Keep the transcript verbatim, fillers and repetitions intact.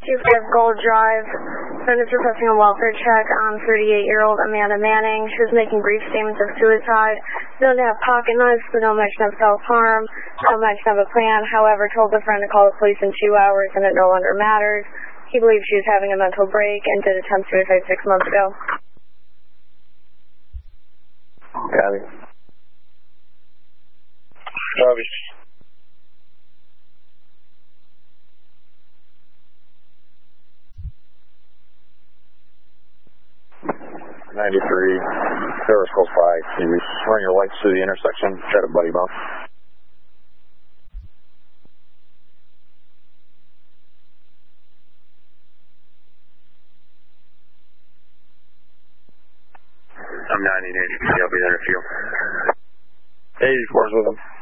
two five Gold Drive. Defendant's requesting a welfare check on thirty-eight-year-old Amanda Manning. She was making brief statements of suicide. Known to have pocket knives, but no mention of self-harm. No mention of a plan. However, told the friend to call the police in two hours and it no longer matters. He believes she was having a mental break and did attempt suicide six months ago. Copy. Copy. ninety-three, service close by. Can you run your lights through the intersection? Try to buddy bump. I'm nineteen eighty. I'll be there in a few. eighty-four's with him.